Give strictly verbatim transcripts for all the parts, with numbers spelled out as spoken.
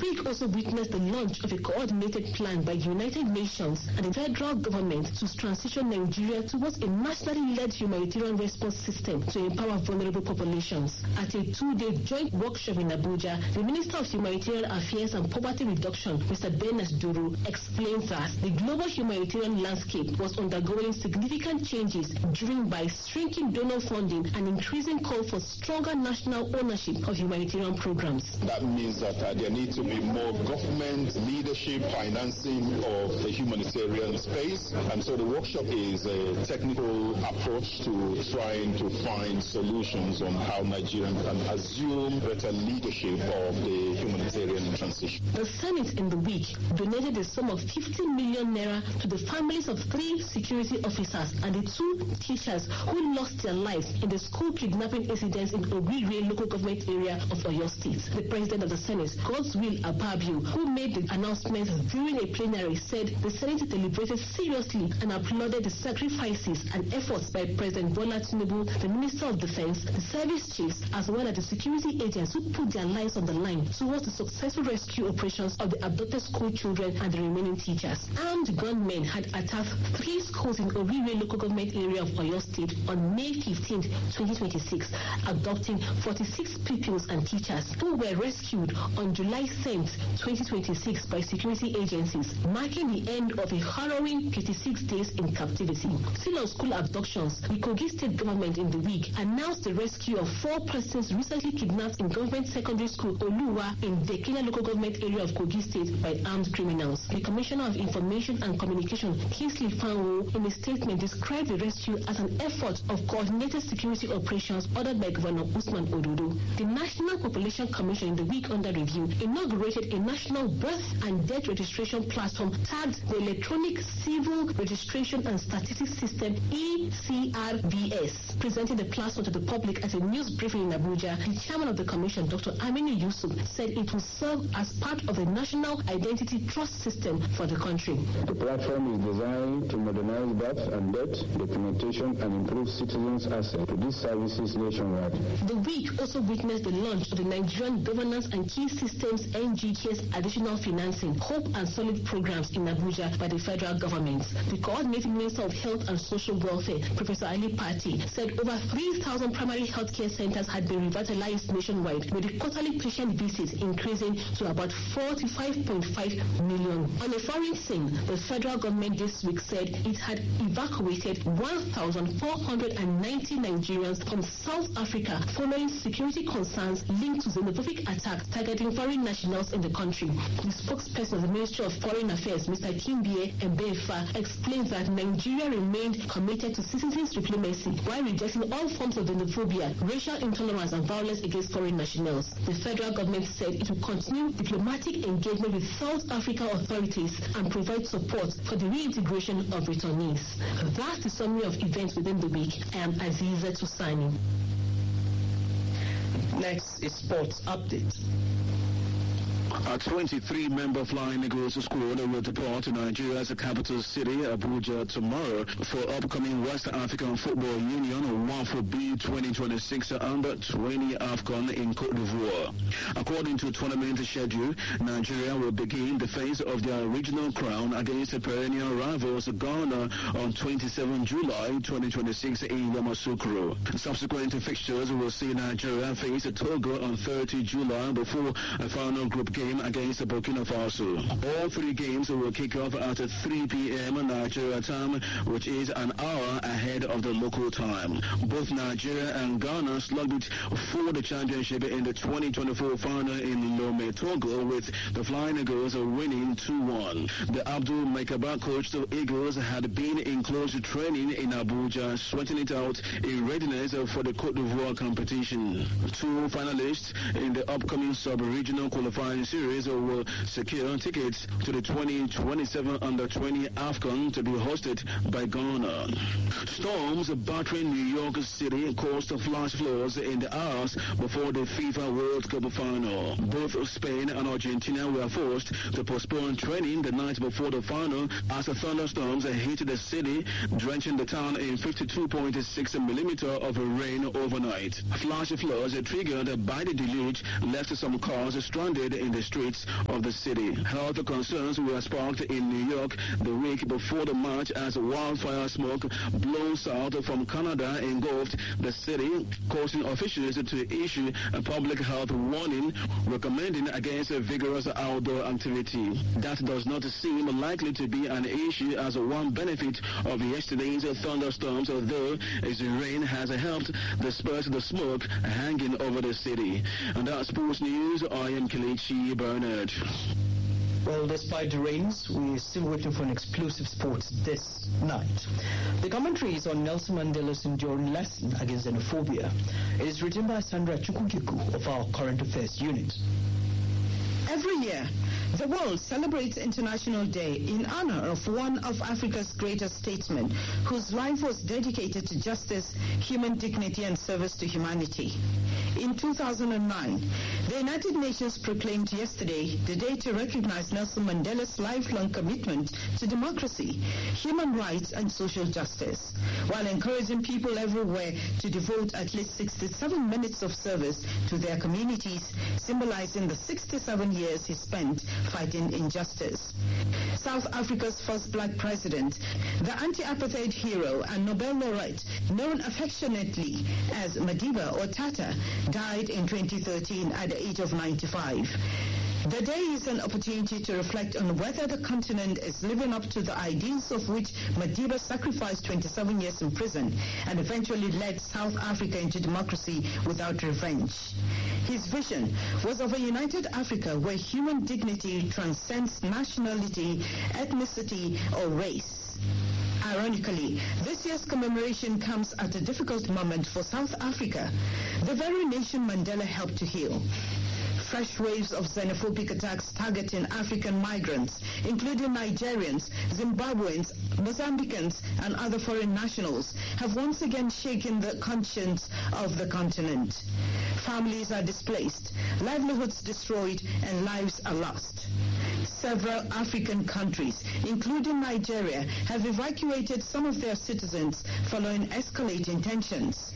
week also witnessed the launch of a coordinated plan by the United Nations and the federal government to transition Nigeria towards a nationally led humanitarian response system to empower vulnerable populations. At a two-day joint workshop in Abuja, the Minister of Humanitarian Affairs and Poverty Reduction, Mister Dennis Duru, explained that the global humanitarian landscape was undergoing significant changes driven by shrinking donor funding and increasing call for stronger national ownership of humanitarian programs. That means that uh, there needs to be more government leadership, financing of the humanitarian space. And so the workshop is a technical approach to trying to find solutions on how Nigeria can assume better leadership of the humanitarian transition. The Senate in the week donated a sum of fifty million naira to the families of three security officers and the two teachers who lost their lives in the school kidnapping incidents in Owerri local government area of Oyo State. The President of the Senate, Godswill Akpabio, who made the announcement during a plenary, said the Senate deliberated seriously and applauded the sacrifices and efforts by President Bola Tinubu, the Minister of Defense, the service chiefs, as well as the security agents who put their lives on the line towards the successful rescue operations of the abducted school children and the remaining teachers. Armed gunmen had attacked three schools in Owerri local government area of Oyo State on May fifteenth, twenty twenty-six, abducting forty-six pupils and teachers who were rescued on July tenth, twenty twenty-six by security agencies, marking the end of a harrowing fifty-six days in captivity. Still on school abductions, the Kogi State government in the week announced the rescue of four persons recently kidnapped in government secondary school Oluwa in Dekina local government area of Kogi State by armed criminals. The Commissioner of Information and Communication, Kingsley Fanwo, in a statement described the rescue as an effort of coordinated security operations ordered by Governor Usman Ododo. The National Population Commission in the week under review inaugurated a national birth and death registration platform tagged the Electronic Civil Registration and Statistics System E C R V S. Presenting the platform to the public at a news briefing in Abuja, the chairman of the commission, Doctor Aminu Yusuf, said it will serve as part of a national identity trust system for the country. The platform is designed to modernize birth and death documentation and improve citizens' access to these services nationwide. The week also witnessed the launch of the Nigerian Governance and Key Systems N G K S Additional Financing Hope and Solid programs in Abuja by the federal government. The coordinating Minister of Health and Social Welfare, Professor Ali Pati, said over three thousand primary healthcare centers had been revitalized nationwide, with the quarterly patient visits increasing to about forty-five point five million. On a foreign scene, the federal government this week said it had evacuated one thousand four hundred ninety Nigerians from South Africa following security concerns linked to xenophobic attacks targeting foreign nationals in the country. The spokesperson of the Ministry of Foreign Affairs, Mister Kimbie Mbefa, explained that Nigeria remained committed to citizens' diplomacy while rejecting all forms of xenophobia, racial intolerance, and violence against foreign nationals. The federal government said it will continue diplomatic engagement with South Africa authorities and provide support for the reintegration of returnees. That's the summary of events within the week. I am Aziza Tusani. Next is sports update. A twenty-three member Flying Eagles squad will depart to Nigeria's capital city, Abuja, tomorrow for upcoming West African Football Union WAFU B twenty twenty-six Under twenty AFCON in Cote d'Ivoire. According to tournament schedule, Nigeria will begin the phase of their regional crown against perennial rivals Ghana on twenty-seventh July twenty twenty-six in Yamoussoukro. Subsequent fixtures will see Nigeria face Togo on thirtieth July before a final group game against Burkina Faso. All three games will kick off at three p.m. Nigeria time, which is an hour ahead of the local time. Both Nigeria and Ghana slugged it for the championship in the twenty twenty-four final in Lomé, Togo, with the Flying Eagles winning two one. The Abdul Mekaba coached Eagles had been in close training in Abuja, sweating it out in readiness for the Cote d'Ivoire competition. Two finalists in the upcoming sub-regional qualifying series will secure tickets to the twenty twenty-seven Under twenty AFCON to be hosted by Ghana. Storms battering New York City caused flash floods in the hours before the FIFA World Cup final. Both Spain and Argentina were forced to postpone training the night before the final as the thunderstorms hit the city, drenching the town in fifty-two point six millimeters of rain overnight. Flash floods triggered by the deluge left some cars stranded in the streets of the city. Health concerns were sparked in New York the week before the march as wildfire smoke blown south from Canada engulfed the city, causing officials to issue a public health warning recommending against vigorous outdoor activity. That does not seem likely to be an issue as one benefit of yesterday's thunderstorms, although as the rain has helped disperse the smoke hanging over the city. And that's sports news. I am Kelechi Bernard. Well, despite the rains, we're still waiting for an explosive sports this night. The commentary is on Nelson Mandela's enduring lesson against xenophobia. It is written by Sandra Chukwugiku of our Current Affairs Unit. Every year, the world celebrates International Day in honor of one of Africa's greatest statesmen whose life was dedicated to justice, human dignity, and service to humanity. In two thousand nine, the United Nations proclaimed yesterday the day to recognize Nelson Mandela's lifelong commitment to democracy, human rights, and social justice, while encouraging people everywhere to devote at least sixty-seven minutes of service to their communities, symbolizing the sixty-seven years he spent fighting injustice. South Africa's first black president, the anti-apartheid hero and Nobel laureate, known affectionately as Madiba or Tata, died in twenty thirteen at the age of ninety-five. The day is an opportunity to reflect on whether the continent is living up to the ideals of which Madiba sacrificed twenty-seven years in prison and eventually led South Africa into democracy without revenge. His vision was of a united Africa where human dignity transcends nationality, ethnicity, or race. Ironically, this year's commemoration comes at a difficult moment for South Africa, the very nation Mandela helped to heal. Fresh waves of xenophobic attacks targeting African migrants, including Nigerians, Zimbabweans, Mozambicans, and other foreign nationals, have once again shaken the conscience of the continent. Families are displaced, livelihoods destroyed, and lives are lost. Several African countries, including Nigeria, have evacuated some of their citizens following escalating tensions.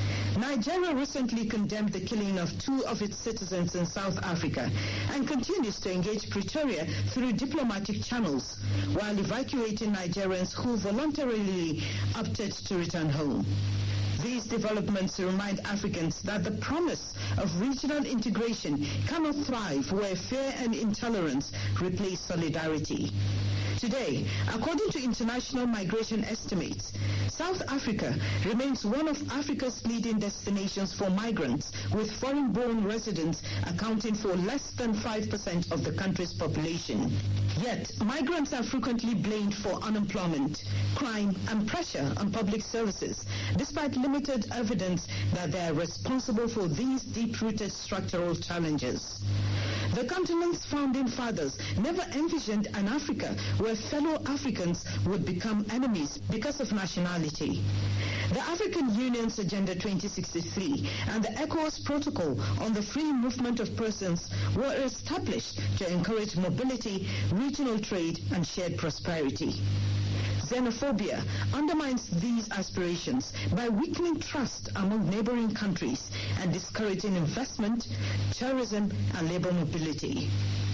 Nigeria recently condemned the killing of two of its citizens in South Africa and continues to engage Pretoria through diplomatic channels while evacuating Nigerians who voluntarily opted to return home. These developments remind Africans that the promise of regional integration cannot thrive where fear and intolerance replace solidarity. Today, according to international migration estimates, South Africa remains one of Africa's leading destinations for migrants, with foreign-born residents accounting for less than five percent of the country's population. Yet, migrants are frequently blamed for unemployment, crime, and pressure on public services, despite limited evidence that they are responsible for these deep-rooted structural challenges. The continent's founding fathers never envisioned an Africa where fellow Africans would become enemies because of nationality. The African Union's Agenda twenty sixty-three and the ECOWAS Protocol on the free movement of persons were established to encourage mobility, regional trade, and shared prosperity. Xenophobia undermines these aspirations by weakening trust among neighboring countries and discouraging investment, tourism, and labor mobility.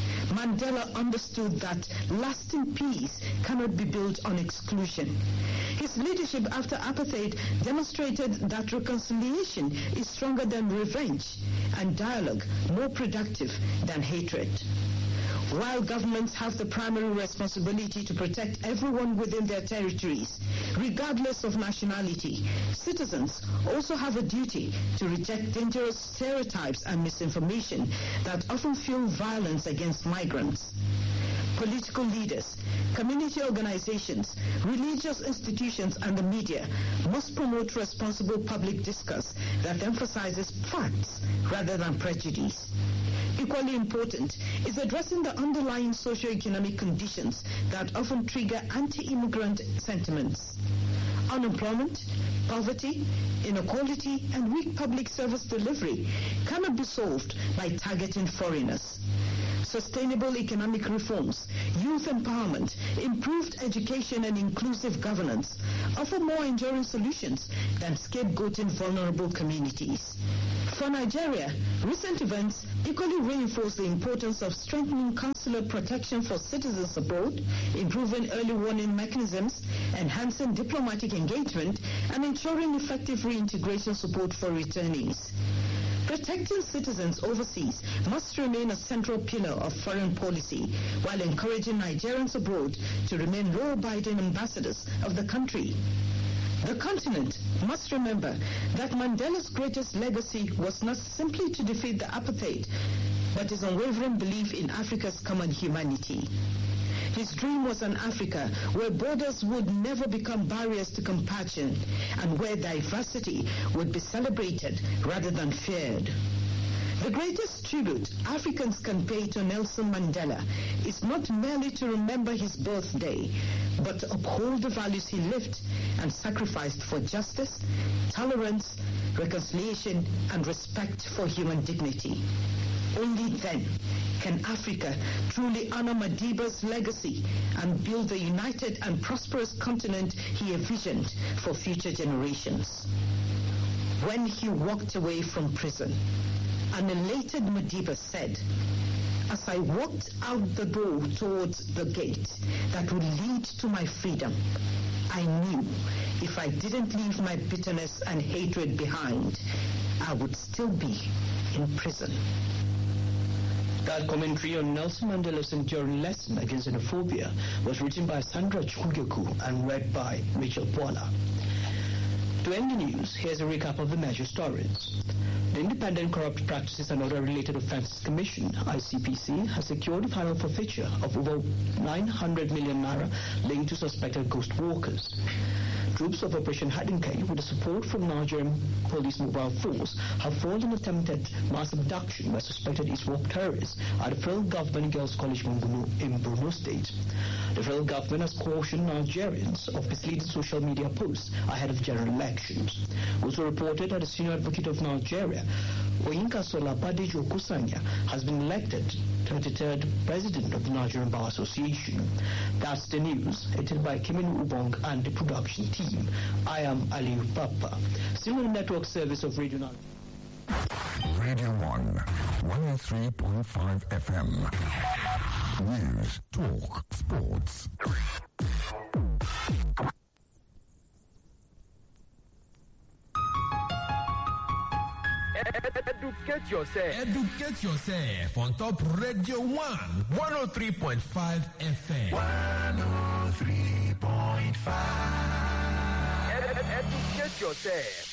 Mandela understood that lasting peace cannot be built on exclusion. His leadership after apartheid demonstrated that reconciliation is stronger than revenge and dialogue more productive than hatred. While governments have the primary responsibility to protect everyone within their territories, regardless of nationality, citizens also have a duty to reject dangerous stereotypes and misinformation that often fuel violence against migrants. Political leaders, community organizations, religious institutions, and the media must promote responsible public discourse that emphasizes facts rather than prejudice. Equally important is addressing the underlying socio-economic conditions that often trigger anti-immigrant sentiments. Unemployment, poverty, inequality, and weak public service delivery cannot be solved by targeting foreigners. Sustainable economic reforms, youth empowerment, improved education, and inclusive governance offer more enduring solutions than scapegoating vulnerable communities. For Nigeria, recent events equally reinforce the importance of strengthening consular protection for citizen support, improving early warning mechanisms, enhancing diplomatic engagement, and ensuring effective reintegration support for returnees. Protecting citizens overseas must remain a central pillar of foreign policy, while encouraging Nigerians abroad to remain law-abiding ambassadors of the country. The continent must remember that Mandela's greatest legacy was not simply to defeat the apartheid, but his unwavering belief in Africa's common humanity. His dream was an Africa where borders would never become barriers to compassion and where diversity would be celebrated rather than feared. The greatest tribute Africans can pay to Nelson Mandela is not merely to remember his birthday, but to uphold the values he lived and sacrificed for justice, tolerance, reconciliation, and respect for human dignity. Only then can Africa truly honor Madiba's legacy and build the united and prosperous continent he envisioned for future generations. When he walked away from prison, an elated Madiba said, "As I walked out the door towards the gate that would lead to my freedom, I knew if I didn't leave my bitterness and hatred behind, I would still be in prison." That commentary on Nelson Mandela's enduring lesson against xenophobia was written by Sandra Chugeku and read by Rachel Bola. To end the news, here's a recap of the major stories. The Independent Corrupt Practices and Other Related Offences Commission, I C P C, has secured the final forfeiture of over nine hundred million naira linked to suspected ghost walkers. Troops of Operation Hadinkai, with the support from Nigerian Police Mobile Force, have foiled an attempted mass abduction by suspected ISWAP terrorists at the Federal Government Girls College in Borno State. The federal government has cautioned Nigerians of misleading social media posts ahead of general elections. Also reported that the Senior Advocate of Nigeria, Oyinkansola Badejo Kusanya, has been elected thirty-third President of the Nigerian Bar Association. That's the news, edited by Kimenu Ubong and the production team. I am Aliu Papa. Still on the network service of Radio Nine. Radio one, one oh three point five F M. News, talk, sports. Educate yourself. Educate yourself on top Radio one, one oh three point five F M. one oh three point five. Ed- ed- educate yourself.